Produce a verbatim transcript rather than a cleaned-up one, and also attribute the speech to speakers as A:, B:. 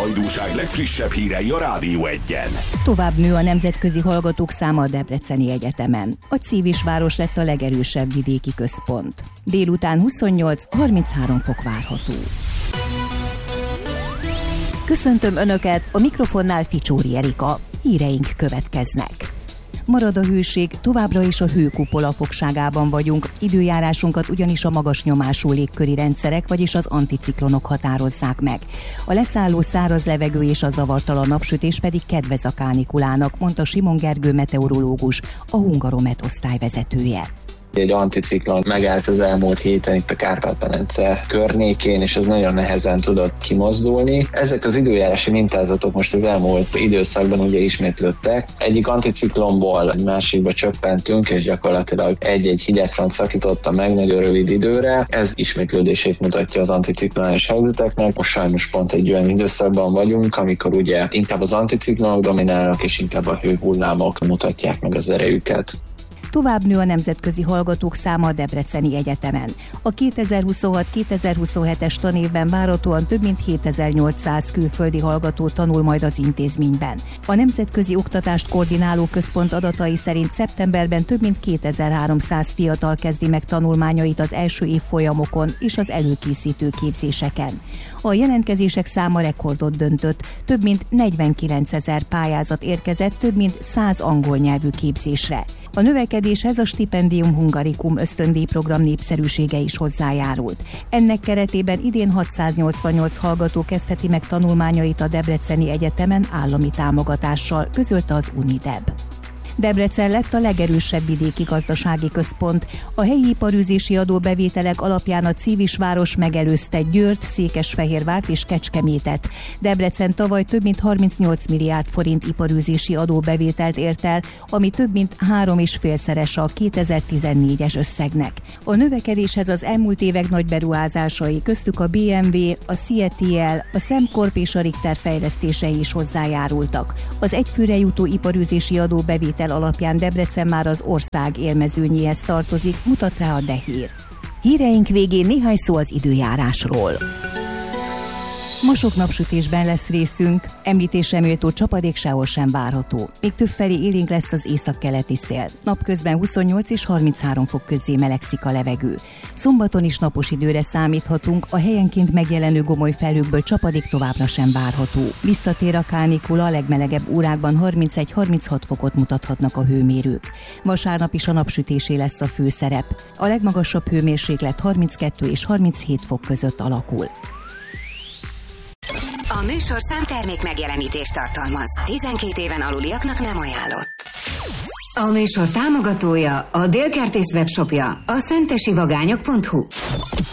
A: nyomtalanydúság legfrissebb hírei a Rádió Egyen.
B: Tovább nő a nemzetközi hallgatók száma a Debreceni Egyetemen. A Civisváros lett a legerősebb vidéki központ. Délután huszonnyolc-harminchárom fok várható. Köszöntöm Önöket, a mikrofonnál Ficsóri Erika. Híreink következnek. Marad a hőség, továbbra is a hőkupola fogságában vagyunk, időjárásunkat ugyanis a magas nyomású légköri rendszerek, vagyis az anticiklonok határozzák meg. A leszálló száraz levegő és a zavartalan napsütés pedig kedvez a kánikulának, mondta Simon Gergő meteorológus, a Hungaromet osztályvezetője.
C: Egy anticiklon megállt az elmúlt héten itt a Kárpát-medence környékén, és ez nagyon nehezen tudott kimozdulni. Ezek az időjárási mintázatok most az elmúlt időszakban ugye ismétlődtek. Egyik anticiklonból egy másikba csöppentünk, és gyakorlatilag egy-egy hidegfront szakította meg nagyon rövid időre. Ez ismétlődését mutatja az anticiklonális helyzeteknek. Most sajnos pont egy olyan időszakban vagyunk, amikor ugye inkább az anticiklonok dominálnak, és inkább a hőhullámok mutatják meg az erejüket.
B: Tovább nő a nemzetközi hallgatók száma a Debreceni Egyetemen. A kétezer-huszonhat kétezer-huszonhetes tanévben várhatóan több mint hétezer-nyolcszáz külföldi hallgató tanul majd az intézményben. A Nemzetközi Oktatást Koordináló Központ adatai szerint szeptemberben több mint kétezer-háromszáz fiatal kezdi meg tanulmányait az első évfolyamokon és az előkészítő képzéseken. A jelentkezések száma rekordot döntött, több mint negyvenkilencezer pályázat érkezett több mint száz angol nyelvű képzésre. A növekedéshez a Stipendium Hungarikum ösztöndíjprogram népszerűsége is hozzájárult. Ennek keretében idén hatszáznyolcvannyolc hallgató kezdheti meg tanulmányait a Debreceni Egyetemen állami támogatással, közölte az Unideb. Debrecen lett a legerősebb vidéki gazdasági központ. A helyi iparűzési adóbevételek alapján a Civisváros megelőzte Győrt, Székesfehérvárt és Kecskemétet. Debrecen tavaly több mint harmincnyolc milliárd forint iparűzési adóbevételt ért el, ami több mint három és félszeres a kétezer-tizennégyes összegnek. A növekedéshez az elmúlt évek nagy beruházásai, köztük a bé em vé, a cé e té el, a Szemkorp és a Richter fejlesztései is hozzájárultak. Az egyfőre jutó iparűzési adóbevétel alapján Debrecen már az ország élmezőnyéhez tartozik, mutat rá a Dehír. Híreink végén néhány szó az időjárásról. Ma sok napsütésben lesz részünk, említésre méltó csapadék sehol sem várható. Még többfelé élénk lesz az északkeleti szél. Napközben huszonnyolc és harminchárom fok közé melegszik a levegő. Szombaton is napos időre számíthatunk, a helyenként megjelenő gomoly felhőkből csapadék továbbra sem várható. Visszatér a kánikula, a legmelegebb órákban harmincegy-harminchat fokot mutathatnak a hőmérők. Vasárnap is a napsütésé lesz a főszerep. A legmagasabb hőmérséklet harminckettő és harminchét fok között alakul.
D: A műsorszám termék megjelenítést tartalmaz. tizenkét éven aluliaknak nem ajánlott. A műsor támogatója, a Délkertész webshopja, a szentesivagányok pont hu.